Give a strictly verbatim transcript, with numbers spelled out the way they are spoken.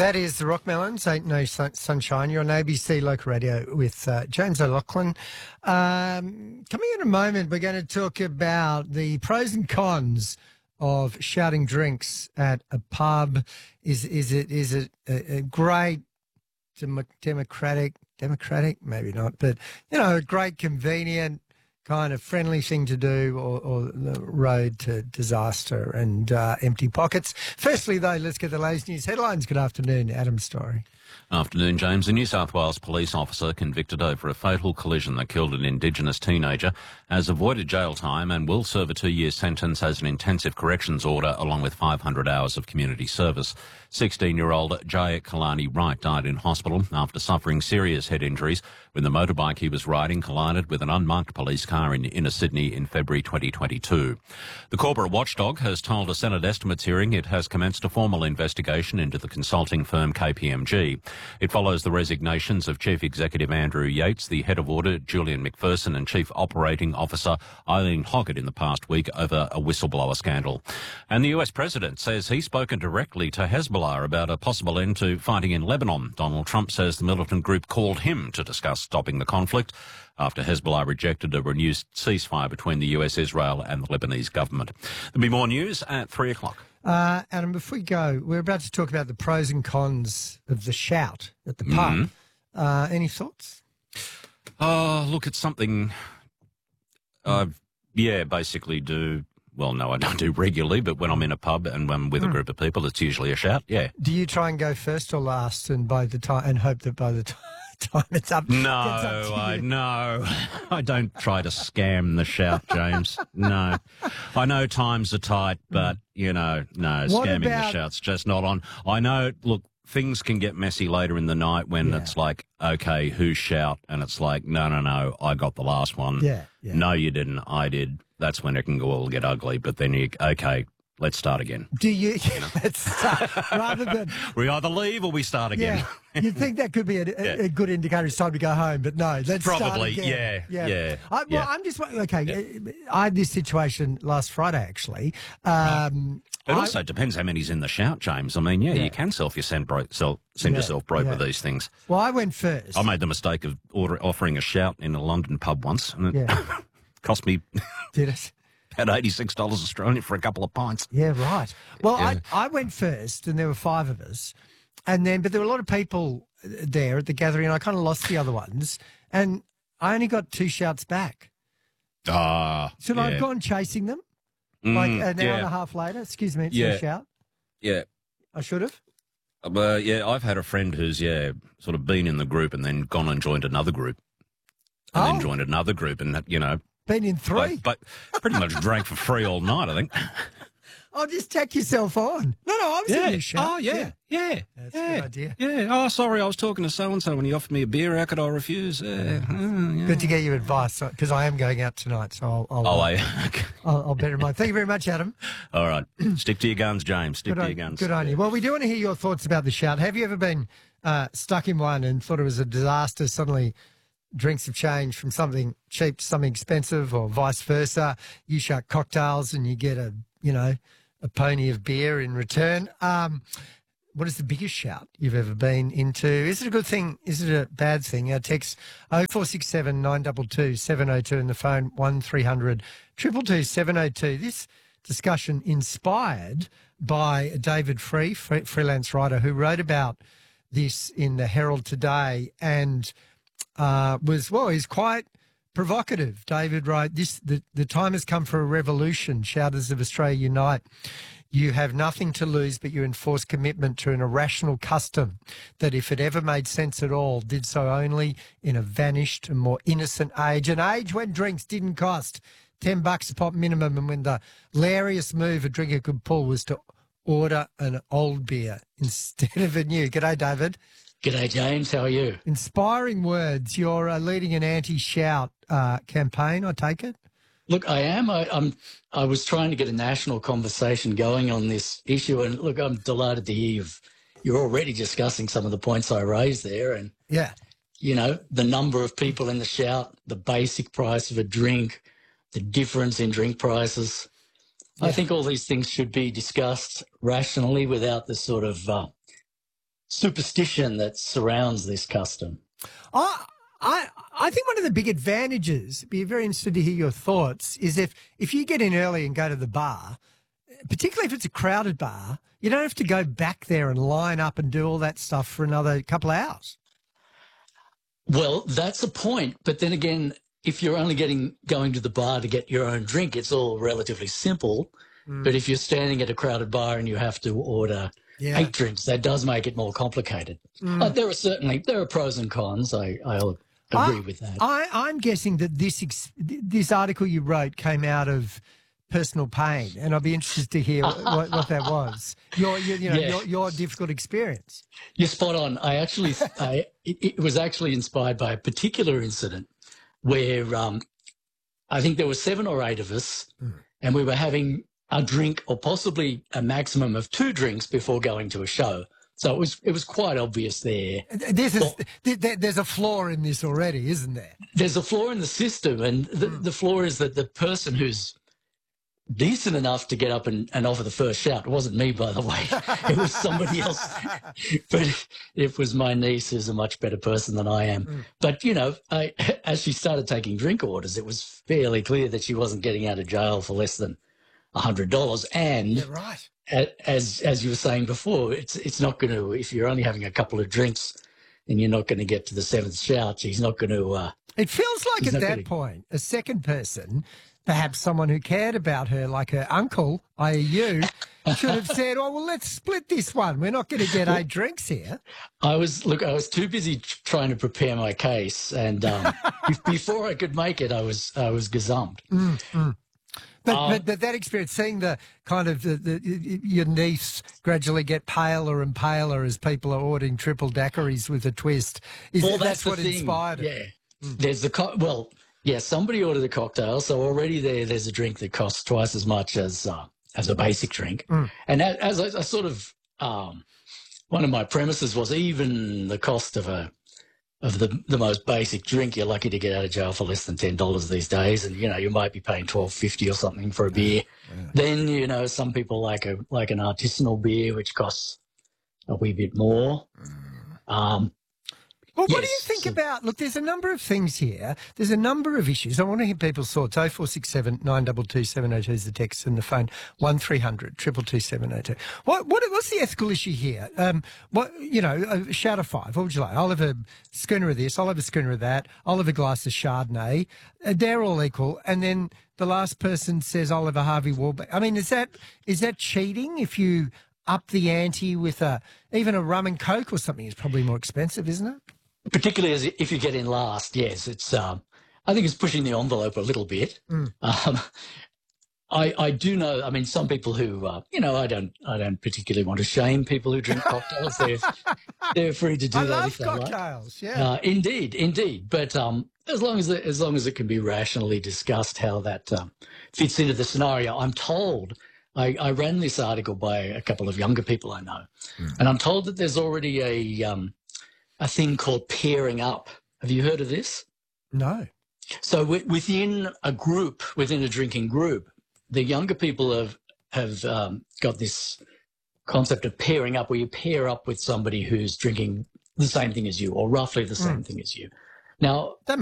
That is the Rockmelons, Ain't No Sun- Sunshine. You're on A B C Local Radio with uh, James O'Loughlin. Um, coming in a moment, we're going to talk about the pros and cons of shouting drinks at a pub. Is is it is it a, a great dem- democratic, democratic, maybe not, but, you know, a great convenient kind of friendly thing to do, or, or the road to disaster and uh, empty pockets. Firstly, though, let's get the latest news headlines. Good afternoon, Adam Story. Afternoon, James. A New South Wales police officer convicted over a fatal collision that killed an Indigenous teenager has avoided jail time and will serve a two-year sentence as an intensive corrections order along with five hundred hours of community service. sixteen-year-old Jay Kalani Wright died in hospital after suffering serious head injuries when the motorbike he was riding collided with an unmarked police car in inner Sydney in February twenty twenty-two. The corporate watchdog has told a Senate estimates hearing it has commenced a formal investigation into the consulting firm K P M G. It follows the resignations of Chief Executive Andrew Yates, the Head of Audit Julian McPherson and Chief Operating Officer Eileen Hoggett in the past week over a whistleblower scandal. And the U S President says he's spoken directly to Hezbollah about a possible end to fighting in Lebanon. Donald Trump says the militant group called him to discuss stopping the conflict after Hezbollah rejected a renewed ceasefire between the U S, Israel and the Lebanese government. There'll be more news at three o'clock. Uh, Adam, before we go, we're about to talk about the pros and cons of the shout at the pub. Mm-hmm. Uh, any thoughts? Oh, look, it's something I, yeah, basically do. Well, no, I don't do regularly, but when I'm in a pub and I'm with a group of people, it's usually a shout, yeah. Do you try and go first or last, and by the time and hope that by the time, time it's up? No, it's up to I you? no, I don't try to scam the shout, James. No, I know times are tight, but you know, no, What scamming about- the shout's just not on. I know. Look, things can get messy later in the night when Yeah. it's like, okay, who shout, and it's like, no, no, no, I got the last one. Yeah, yeah. No, you didn't. I did. That's when it can go all get ugly. But then you, okay, let's start again. Do you, let's start, rather than, We either leave or we start again. yeah, you'd think that could be a, a, Yeah. a good indicator it's time to go home, but no, let's start Probably, again. yeah, yeah, I, well, yeah. I'm just, okay, I had this situation last Friday, actually. Um, It I- also depends how many's in the shout, James. I mean, yeah, Yeah. you can self, you send, bro- self, send Yeah, yourself broke yeah. with these things. well, I went first. I made the mistake of order, offering a shout in a London pub once, and it Yeah. cost me Did it? about eighty-six dollars Australian for a couple of pints. Yeah, right. Well, Yeah. I, I went first, and there were five of us, and then but there were a lot of people there at the gathering, and I kind of lost the other ones, and I only got two shouts back. Ah, Should I have gone chasing them Mm, like an hour yeah, and a half later? Excuse me, it's Yeah. a shout. yeah. I should have. Uh, yeah, I've had a friend who's, yeah, sort of been in the group and then gone and joined another group. And Oh. then joined another group and, you know, Been in three. but, but pretty much drank for free all night, I think. I'll just tack yourself on. No, no, I was in the shout. Oh, yeah. Yeah. That's a yeah. good idea. Yeah. Oh, sorry, I was talking to so-and-so when he offered me a beer. How could I refuse? Yeah. Oh, yeah. Good to get your advice because I am going out tonight, so I'll I'll, Oh, I, I'll, I'll bear in mind. Thank you very much, Adam. all right. Stick to your guns, James. Stick Good to on, your guns. good on you. Well, we do want to hear your thoughts about the shout. Have you ever been uh, stuck in one and thought it was a disaster? Suddenly, drinks have changed from something cheap to something expensive, or vice versa. You shout cocktails and you get a you know a pony of beer in return. Um, what is the biggest shout you've ever been into? Is it a good thing? Is it a bad thing? Our text oh four six seven nine two two seven oh two and the phone one three hundred two two two seven oh two. This discussion inspired by David Free, free freelance writer, who wrote about this in the Herald today and uh, was, well, he's quite provocative. David wrote, "This the, the time has come for a revolution. Shouters of Australia unite. You have nothing to lose, but you enforce commitment to an irrational custom that, if it ever made sense at all, did so only in a vanished and more innocent age, an age when drinks didn't cost ten bucks a pop minimum, and when the hilarious move a drinker could pull was to order an old beer instead of a new." G'day, David. G'day, James. How are you? Inspiring words. You're uh, leading an anti-shout uh, campaign, I take it? Look, I am. I, I'm. I was trying to get a national conversation going on this issue, and look, I'm delighted to hear you've, you're already discussing some of the points I raised there, and Yeah. you know the number of people in the shout, the basic price of a drink, the difference in drink prices. I Yeah. think all these things should be discussed rationally without the sort of uh, superstition that surrounds this custom. I, I, I think one of the big advantages, be very interested to hear your thoughts, is if, if you get in early and go to the bar, particularly if it's a crowded bar, you don't have to go back there and line up and do all that stuff for another couple of hours. Well, that's a point. But then again, if you're only getting going to the bar to get your own drink, it's all relatively simple. Mm. But if you're standing at a crowded bar and you have to order yeah. eight drinks, that does make it more complicated. Mm. Uh, there are certainly there are pros and cons. I, I'll agree I, with that. I, I'm guessing that this ex- this article you wrote came out of personal pain, and I'd be interested to hear what, what that was. Your, your you know, yeah. your, your difficult experience. You're spot on. I actually, I, it, it was actually inspired by a particular incident where um, I think there were seven or eight of us, mm. and we were having a drink or possibly a maximum of two drinks before going to a show. So it was it was quite obvious there. This is well, th- there's a flaw in this already, isn't there? There's a flaw in the system, and the, mm. the flaw is that the person who's decent enough to get up and, and offer the first shout. It wasn't me, by the way. It was somebody else. But it was my niece, who's a much better person than I am. Mm. But, you know, I, as she started taking drink orders, it was fairly clear that she wasn't getting out of jail for less than one hundred dollars. And yeah, right. as as you were saying before, it's it's not going to, if you're only having a couple of drinks and you're not going to get to the seventh shout, she's not going to. Uh, it feels like at that gonna... point, a second person, perhaps someone who cared about her, like her uncle, that is you, should have said, oh, well, let's split this one. We're not going to get eight drinks here. I was, look, I was too busy trying to prepare my case. And um, before I could make it, I was I was gazumped. Mm, mm. But, um, but, but that experience, seeing the kind of the, the, your niece gradually get paler and paler as people are ordering triple daiquiris with a twist, is well, that's, that's what thing. inspired it? Yeah. Mm. There's the, co- well, yeah, somebody ordered a cocktail, so already there, there's a drink that costs twice as much as uh, as a basic drink. Mm. And as, as I, I sort of, um, one of my premises was even the cost of a of the the most basic drink, you're lucky to get out of jail for less than ten dollars these days, and you know you might be paying twelve fifty or something for a beer. Yeah. Then you know some people like a like an artisanal beer, which costs a wee bit more. Mm. Um, Well, yes. What do you think about, look, there's a number of things here. There's a number of issues. I want to hear people's thoughts. oh four six seven, nine two two, seven oh two is the text, and the phone one three hundred, two two two, seven oh two. What, what, what's the ethical issue here? Um, what, you know, a shout of five, what would you like? I'll have a schooner of this, I'll have a schooner of that, I'll have a glass of Chardonnay. Uh, they're all equal. And then the last person says, I'll have a Harvey Wallback. I mean, is that is that cheating if you up the ante with a even a rum and coke or something? It's probably more expensive, isn't it? Particularly as if you get in last, yes, it's. Um, I think it's pushing the envelope a little bit. Mm. Um, I I do know. I mean, some people who, uh, you know, I don't I don't particularly want to shame people who drink cocktails. They're they're free to do I that love if they cocktails, like. Yeah, uh, indeed, indeed. But um, as long as it, as long as it can be rationally discussed how that um, fits into the scenario, I'm told. I, I ran this article by a couple of younger people I know, mm. and I'm told that there's already a um, a thing called pairing up. Have you heard of this? No. So w- within a group, within a drinking group, the younger people have have um, got this concept of pairing up, where you pair up with somebody who's drinking the same thing as you, or roughly the same mm. thing as you. Now, that